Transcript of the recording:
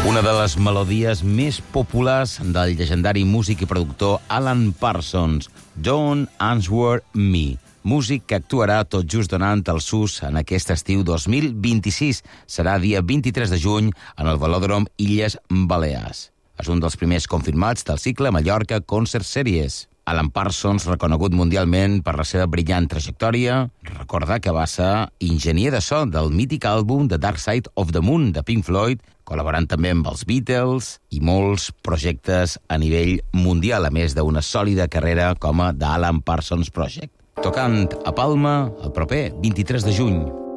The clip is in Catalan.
Una de les melodies més populars del llegendari músic i productor Alan Parsons, Don't Answer Me, músic que actuarà tot just donant el sus en aquest estiu 2026. Serà dia 23 de juny en el Velòdrom Illes Balears. És un dels primers confirmats del cicle Mallorca Concert Series. Alan Parsons, reconegut mundialment per la seva brillant trajectòria, recordar que va ser enginyer de so del mític àlbum The Dark Side of the Moon de Pink Floyd, col·laborant també amb els Beatles i molts projectes a nivell mundial, a més d'una sòlida carrera com a The Alan Parsons Project. Tocant a Palma el proper 23 de juny.